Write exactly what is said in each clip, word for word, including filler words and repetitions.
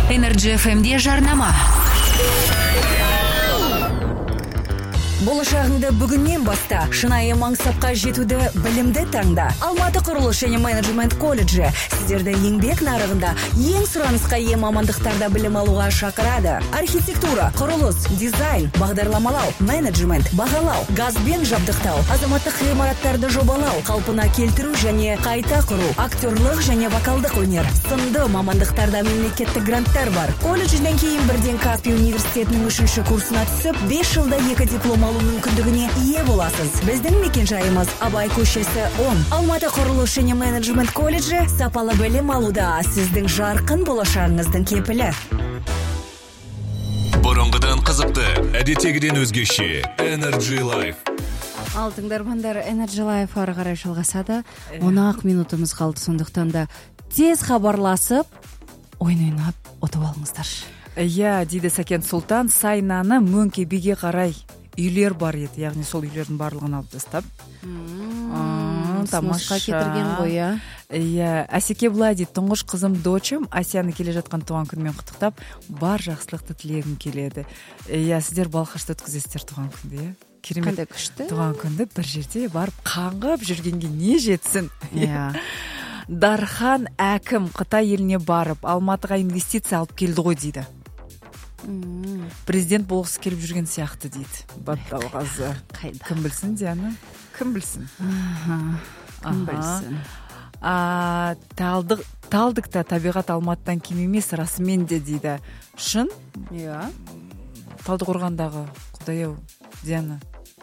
Energy эф эмде жарнама. Болашағыңды бүгіннен баста, шынайы маңсапқа жетуді білімді таңда. Алматы құрылыс және менеджмент колледжі сіздерді еңбек нарығында ең сұранысқа ие мамандықтарда білім алуға шақырады. Архитектура, құрылыс, дизайн, бағдарламалау, менеджмент, бағалау, газбен жабдықтау, азаматтық ғимараттарды жобалау, қалпына келтіру және қайта құру, актерлық және вокалдық өнер, сынды мамандықтарда мемлекеттік гранттар бар. Колледжден кейін бірден Каспий университетінің үшінші курсына түсіп, бес жылда екі диплом алу мүмкіндігіне ие боласыз. Біздің мекенжайымыз Абай көшесі он. Алматы құрылыс және менеджмент колледжі сапалы білім алуда сіздің жарқын болашағыңыздың кепілі. Бұрынғыдан қызықты, әдеттегіден өзгеше. Energy Life. Ал тыңдармандар, Energy Life ары қарай жалғасады. он ақ минутымыз қалды, сондықтан да тез хабарласып, ойын ойнап ұтып алыңыздар. Иә, дейді Сәкен Сұлтан, Сайнаны Мөңке биге қарай үйлер бар еді, яғни сол үйлердің барлығын алып тастап. Тамашқа кетірген ғой, иә. Иә, Әсеке былай дейді, тұңғыш қызым дочым Асияны келе жатқан туған күнмен құттықтап, бар жақсылықты тілегім келеді. Иә, сіздер Балқашта өткізесіздер туған күнді, иә. Қандай күшті. Туған күнді бір жерде барып қаңғып жүргенге не жетсін. Иә. Дархан әкім Қытай еліне барып, Алматыға инвестиция алып келді ғой дейді. Президент болғысы келіп жүрген сияқты дейді. Батталғазы. Кім білсін, Диана? Кім білсін? Кім білсін? Талдықта табиғат Алматыдан кем емес, расымен де дейді. Шын? Иә. Талдықорғандағы Құдай-ау, Диана.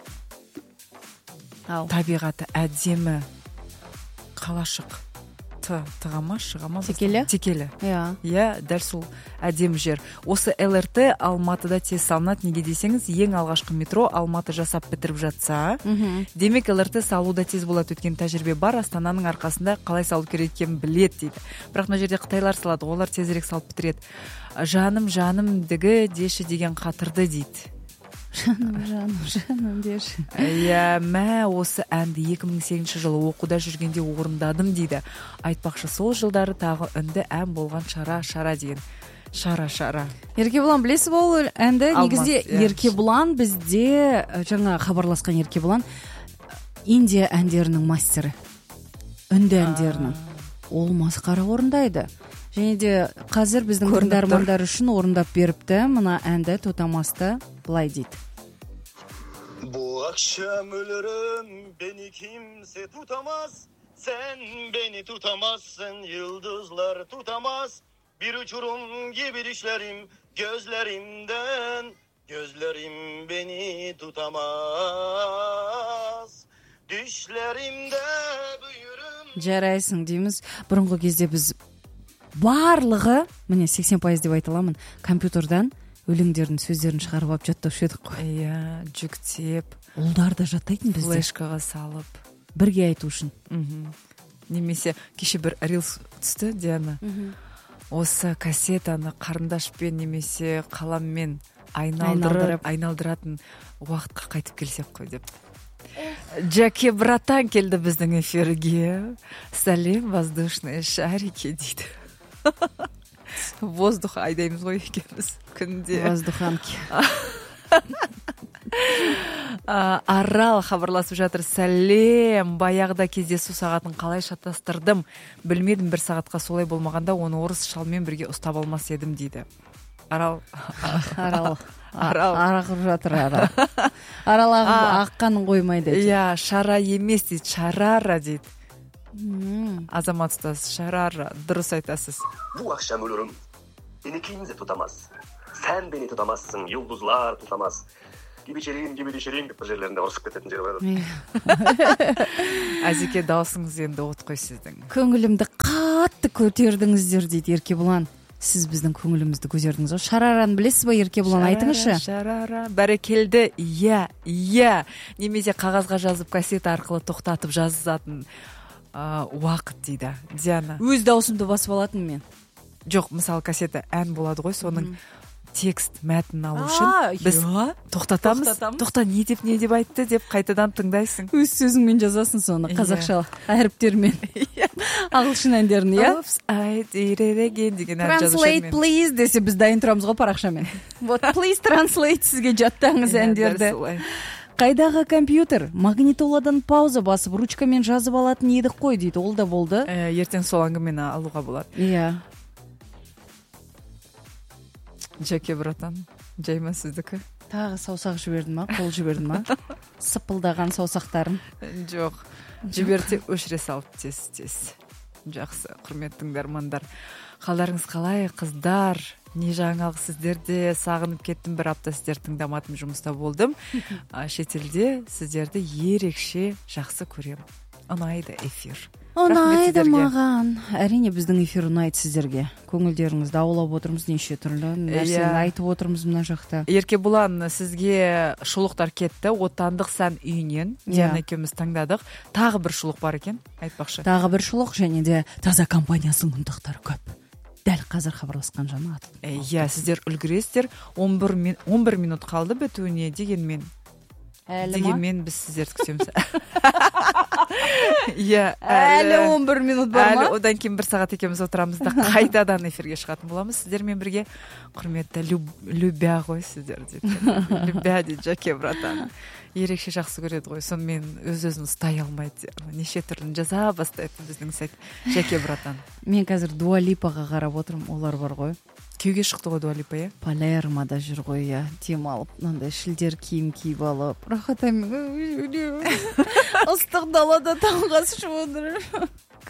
Табиғаты әдемі, қалашық. Тығама, шығама. Текелі? Текелі. Иә. Иә, дәл сол әдемі жер. Осы эл эр тэ Алматыда тез салынады, неге десеңіз, ең алғашқы метро Алматы жасап бітіріп жатса, демек эл эр тэ салуда тез болады, өткен тәжірибе бар, Астананың арқасында қалай салу керек екенін біледі дейді. Бірақ мына жерде Қытайлар салады, олар тезірек салып бітіреді. Жаным, жаным дігі деші деген қатырды дейді. Жаным, жаным, жаным деші. Иә, мә осы әнді екі мың сегізінші жылы оқуда жүргенде орындадым дейді. Айтпақшы, сол жылдары тағы үнді ән болған шара, шара деген. Шара, шара. Еркебұлан, білесіз ол әнді? Негізде Еркебұлан бізде, жаңа хабарласқан Еркебұлан, Индия әндерінің мастері. Үнді әндерінің. Ол масқара орындайды. Және де қазір біздің тыңдармандар үшін орындап беріпті. Мына әнді Тотамасты былай дейді. Bu akşam ölürüm, beni kimse tutamaz. Sen beni tutamazsın, yıldızlar tutamaz. Bir uçurum gibi düşlerim gözlerimden. Gözlerim beni tutamaz. Düşlerimde büyürüm. Жарайсың дейміз. Бұрынғы кезде біз барлығы, міне сексен пайыз деп айта аламын, компьютердан өлеңдердің сөздерін шығарып алып жаттаушы едік қой. Иә, жүктеп. Ұлдар да жаттайтын бізде. Флешкаға салып. Бірге айту үшін. Немесе кеше бір рилс түсті, Диана. Осы кассетаны қарындашпен немесе қаламмен айналдырып, айналдыратын уақытқа қайтып келсек қой деп. Джеки братан келді біздің эфирге. Сәлем, воздушные шарики дейді. Воздух айдаймыз ғой екенбіз күнде. Воздуханки. Арал хабарласып жатыр. Сәлем, баяғыда кездесу сағатын қалай шатастырдым. Білмедім, бір сағатқа солай болмағанда оны орыс шалмен бірге ұстап алмас едім дейді. Арал. Арал. Арал. Арағып жатыр Арал. Арал аққанын қоймайды. Иә, шара емес дейді, шарара дейді. Азамат ұстаз, шарара, дұрыс айтасыз. Bu akşam ölürüm, beni kimse tutamaz. Sen beni tutamazsın, yıldızlar tutamaz. Gibi içeriğin, gibi düşeriğin bir yerlerinde orısıp кететін жері бар. Әзеке, даусыңыз енді от қой сіздің. Көңілімді қатты көтердіңіздер дейді Еркебұлан. Сіз біздің көңілімізді көтердіңіз. Шарараны білесіз ба, Еркебұлан, айтыңызшы? Шарара, бәрекелді, иә, иә. Немесе қағазға жазып, кассета арқылы тоқтатып жазатын уақыт дейді. Диана. Өз даусымды басып алатын мен. Жоқ, мысалы кассета ән болады ғой, соның текст мәтін алу үшін біз тоқтатамыз. Тоқта, не деп не деп айтты деп қайтадан тыңдайсың. Өз сөзіңмен жазасың соны қазақша әріптермен. Ағылшын әндерін, иә? I did it again деген ән жазушым мен. Translate please десе біз дайын тұрамыз ғой парақшамен. Вот please translate сізге жаттаңыз әндерді. Қайдағы компьютер? Магнитоладан пауза басып, ручкамен жазып алатын едік қой дейді. Ол да болды. Ертең сол әңгімені алуға болады. Иә. Жаке братан, жайма сіздікі? Тағы саусақ жібердің ма? Қол жібердің ма? Сыпылдаған саусақтарын? Жоқ. Жіберте өшіре салып тез-тез. Жақсы, құрметті тыңдармандар. Қалдарыңыз қалай, қыздар? Не жаңалық сіздерде? Сағынып кеттім, бір апта сіздер тыңдамадым, жұмыста болдым. Шетелде сіздерді ерекше жақсы көрем. Ұнайды эфир. Ұнайды маған. Әрине біздің эфир ұнайды сіздерге. Көңілдеріңізді аулап отырмыз неше түрлі нәрсені айтып отырмыз мына жақта. Еркебұлан, сізге шұлықтар кетті. Отандық сән үйінен. Диана екеуміз таңдадық. Тағы бір шұлық бар екен, айтпақшы. Тағы бір шұлық және де таза компаниясының ұндықтары көп. Дәл қазір хабарласқан жаны ат. Иә, сіздер үлгіресіздер. он бір минут қалды бітуіне дегенмен. Дегенмен біз сіздерді күтеміз. Иә, әлі он бір минут бар ма? Әлі одан кейін бір сағат екеуміз отырамыз да қайтадан эфирге шығатын боламыз. Сіздермен бірге құрметті любя ғой сіздер дейді. Любя дейді, Жаке братан. Ерекше жақсы көреді ғой. Сонымен өз-өзін ұстай алмайды. Неше түрлін жаза бастайды біздің сайт. Жаке братан. Мен қазір Дуа Липаға қарап отырмын. Олар бар ғой. Күйеуге шықты ғой Дуа Липа, иә? Палермада жүр ғой, иә. Дем алып, мынандай шілдер киім киіп алып. Рахатаймен ыстық далада таңға ұшып отыр.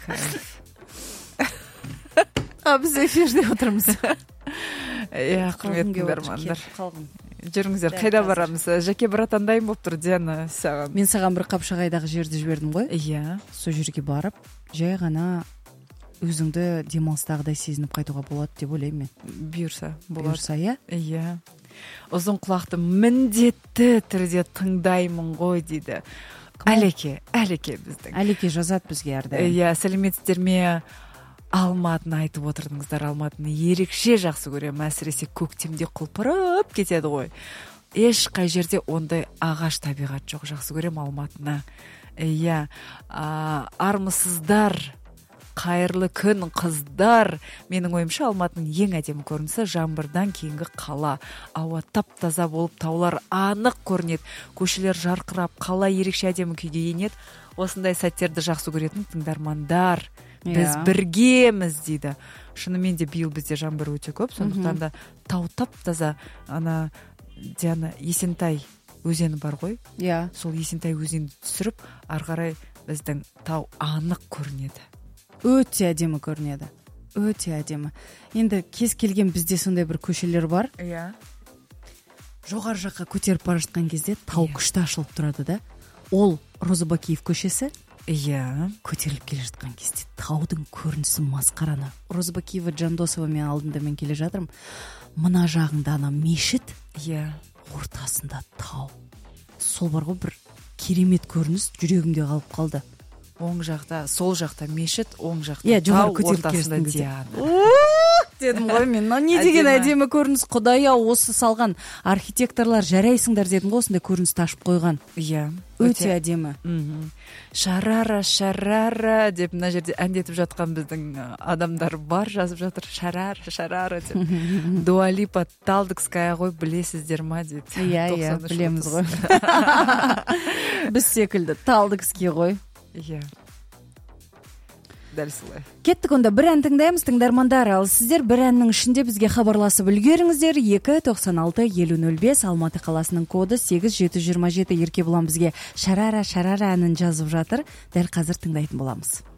А біз эфирде отырмыз. Иә, құрметті тыңдармандар. Жүріңіздер, қайда барамыз? Жаке братан дайын болып тұр, Диана, саған. Мен саған бір Қапшағайдағы жерді жібердім ғой. Иә. Сол жерге барып, жай ғана өзіңді демалыстағыдай сезініп қайтуға болады деп ойлаймын мен. Бұйырса, болады. Бұйырса, иә? Иә. Ұзын құлақты міндетті түрде тыңдаймын ғой дейді. Әлеке, Әлеке біздің. Әлеке жазады бізге әрдайым. Иә, сәлеметсіздер ме? Алматыны айтып отырдыңыздар. Алматыны ерекше жақсы көремін. Әсіресе көктемде құлпырып кетеді ғой. Еш қай жерде ондай ағаш табиғат жоқ. Жақсы көремін Алматыны. Иә, армысыздар. Қайырлы күн, қыздар. Менің ойымша Алматының ең әдемі көрінісі жаңбырдан кейінгі қала. Ауа тап-таза болып, таулар анық көрінеді. Көшелер жарқырап, қала ерекше әдемі күйге енеді. Осындай сәттерді жақсы көретін тыңдармандар. Біз біргеміз дейді. Шынымен де биыл бізде жаңбыр өте көп. Сондықтан да тау тап-таза. Ана Диана, Есентай өзені бар ғой. Иә. Сол Есентай өзенді түсіріп, ары қарай біздің тау анық көрінеді. Өте әдемі көрінеді. Өте әдемі. Енді кез келген бізде сондай бір көшелер бар. Иә. Жоғары жаққа көтеріп бара жатқан кезде тау күшті ашылып тұрады да. Ол Роза Бакиев көшесі. Иә. Көтеріліп келе жатқан кезде таудың көрінісі масқараны. Роза Бакиева Жандосова мен алдында мен келе жатырмын. Мына жағында ана мешіт. Иә. Ортасында тау. Сол бар ғой бір керемет көрініс жүрегімде қалып қалды. Оң жақта, сол жақта мешіт, оң жақта yeah, тау, ортасында Диана. Дедім ғой мен, не деген әдемі көрініс, Құдай ау, осы салған архитекторлар жарайсыңдар дедім ғой, осындай көріністі ашып қойған. Иә. Өте әдемі. Шарара, шарара деп мына жерде әндетіп жатқан біздің адамдар бар, жазып жатыр. Шарара, шарара деп. Дуа Липа Талдыкская ғой, білесіздер ма дейді. Иә, иә, білеміз ғой. Біз секілді Талдыкский ғой. Иә. Дәл солай. Кеттік онда бір ән тыңдаймыз, тыңдармандар. Ал сіздер бір әннің ішінде бізге хабарласып үлгеріңіздер. екі тоқсан алты елу нөл бес Алматы қаласының коды сегіз жеті жиырма жеті. Еркебұлан бізге шарара шарара әнін жазып жатыр. Дәл қазір тыңдайтын боламыз.